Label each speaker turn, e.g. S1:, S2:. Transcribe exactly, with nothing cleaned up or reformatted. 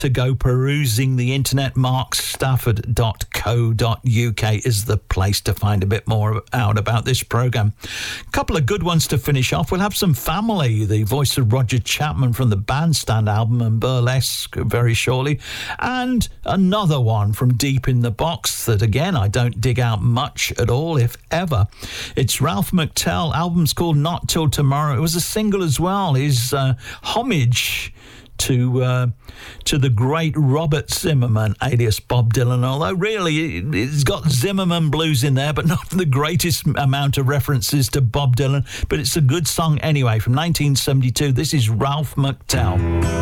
S1: to go perusing the internet. mark stafford dot co dot uk is the place to find a bit more out about this programme. A couple of good ones to finish off. We'll have some Family, the voice of Roger Chapman from the Bandstand album, and Burlesque very shortly. And another one from deep in the box that, again, I don't dig out much at all, if ever. It's Ralph McTell. Album's called Not Till Tomorrow. It was a single as well. His uh, homage to uh, to the great Robert Zimmerman, alias Bob Dylan, although really it's got Zimmerman blues in there, but not the greatest amount of references to Bob Dylan. But it's a good song anyway, from nineteen seventy-two. This is Ralph McTell.